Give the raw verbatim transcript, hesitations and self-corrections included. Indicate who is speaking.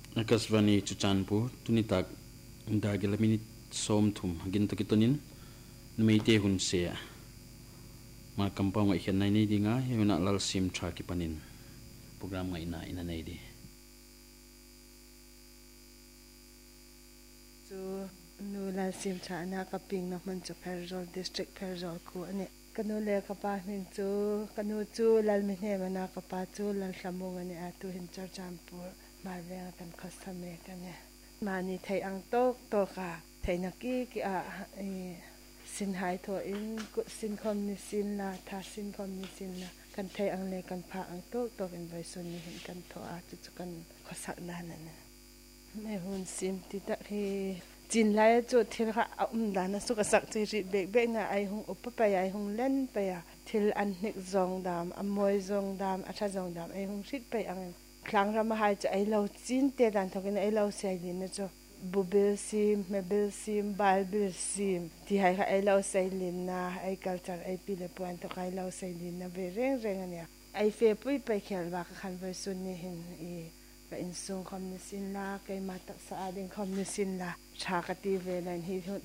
Speaker 1: Akasvani chuchanpu tunitak dagilamini som thum hagin to kitonin numeite hun se ma kampau ngai khen nai ni dinga yuna lal sim tha ki panin program ngai na ina nei di
Speaker 2: chu nu lal sim tha na ka ping na man chu Pherzol district Pherzol ku ani kanu le ka pa min chu kanu chu lal mi ne mana ka pa chu lal samung ani a tu hin char champur ma le kan khasame kan ne mani thei ang tok to ka thei na ki ki a sin hai tho in sin khom ni sin la tha sin khom ni sin la kan thei ang le kan pha ang tok to in vai sun ni hin kan tho a chu chu kan khosak na na na me hun sim ti ta hi chin lai chu thil kha um da na su ka sak chi ri bek bek na ai hung up pa ai hung len pa ya thil an nik zong dam amoi zong dam atha zong dam ai hung rit pa ang khlang ram hai cha ai lo chin te dan thokin ai lo sai din na chu bubil sim mebil sim balbil sim ti hai kha ai lo sai lin na ai culture ai pi le puan to kai lo sai lin na be reng reng ania ai fe pui pa khel ba khan vai sun ni hin i ka in sung khom ni sin la kai ma tak sa adin khom ni sin la tha ka ti ve lan hi